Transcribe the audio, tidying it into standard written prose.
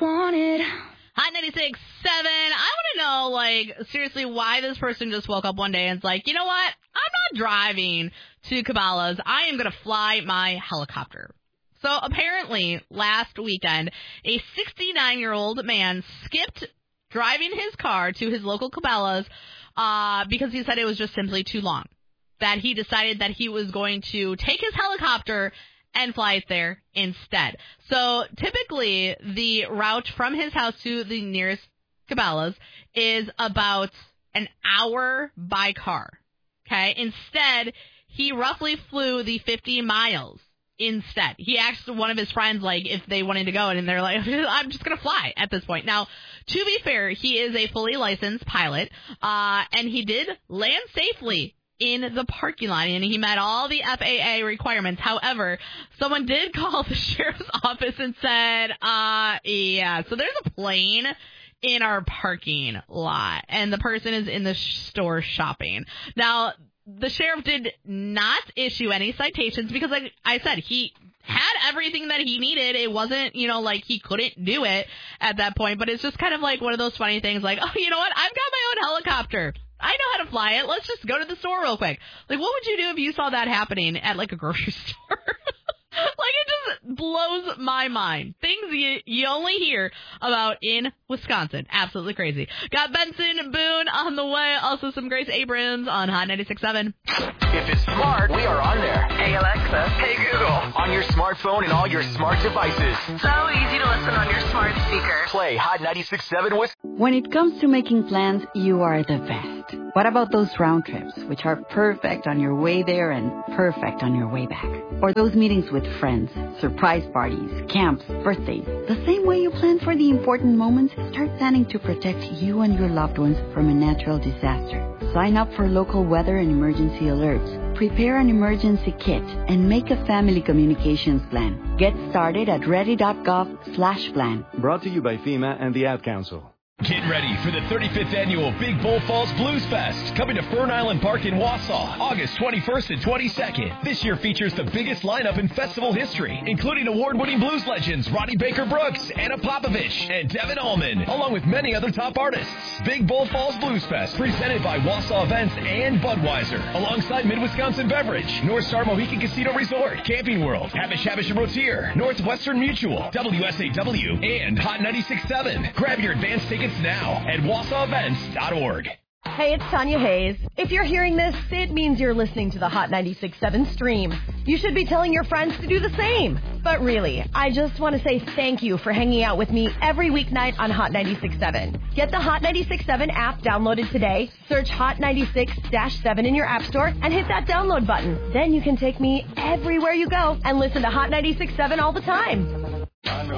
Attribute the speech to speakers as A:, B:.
A: wanted.
B: Hot 96.7. I want to know, like, seriously, why this person just woke up one day and is like, you know what? I'm not driving to Cabela's. I am going to fly my helicopter. So apparently last weekend, a 69-year-old man skipped driving his car to his local Cabela's because he said it was just simply too long. That he decided that he was going to take his helicopter and fly it there instead. So typically the route from his house to the nearest Cabela's is about an hour by car. Okay. Instead, he roughly flew the 50 miles instead. He asked one of his friends, like, if they wanted to go, and they're like, I'm just going to fly at this point. Now, to be fair, he is a fully licensed pilot, and he did land safely in the parking lot, and he met all the FAA requirements. However, someone did call the sheriff's office and said, yeah, so there's a plane in our parking lot, and the person is in the store shopping. Now, the sheriff did not issue any citations because, like I said, he had everything that he needed. It wasn't, like he couldn't do it at that point, but it's just kind of like one of those funny things like, oh, you know what? I've got my own helicopter. I know how to fly it. Let's just go to the store real quick. Like, what would you do if you saw that happening at, like, a grocery store? Like, it just blows my mind. Things you only hear about in Wisconsin. Absolutely crazy. Got Benson Boone on the way. Also some Grace Abrams on Hot 96.7.
C: If it's smart, we are on there.
D: Hey, Alexa.
C: Hey, Google. On your smartphone and all your smart devices.
D: So easy to listen on your smart speaker.
C: Play Hot 96.7 with...
E: When it comes to making plans, you are the best. What about those round trips, which are perfect on your way there and perfect on your way back? Or those meetings with friends, surprise parties, camps, birthdays. The same way you plan for the important moments, start planning to protect you and your loved ones from a natural disaster. Sign up for local weather and emergency alerts. Prepare an emergency kit and make a family communications plan. Get started at ready.gov/plan.
F: Brought to you by FEMA and the Ad Council.
G: Get ready for the 35th annual Big Bull Falls Blues Fest, coming to Fern Island Park in Wausau, August 21st and 22nd. This year features the biggest lineup in festival history, including award-winning blues legends Ronnie Baker Brooks, Anna Popovich, and Devin Allman, along with many other top artists. Big Bull Falls Blues Fest, presented by Wausau Events and Budweiser, alongside Mid-Wisconsin Beverage, North Star Mohican Casino Resort, Camping World, Habish and Rotier, Northwestern Mutual, WSAW, and Hot 96.7. Grab your advance tickets now at WausauEvents.org.
H: Hey, it's Tanya Hayes. If you're hearing this, it means you're listening to the Hot 96.7 stream. You should be telling your friends to do the same. But really, I just want to say thank you for hanging out with me every weeknight on Hot 96.7. Get the Hot 96.7 app downloaded today, search Hot 96-7 in your app store, and hit that download button. Then you can take me everywhere you go and listen to Hot 96.7 all the time.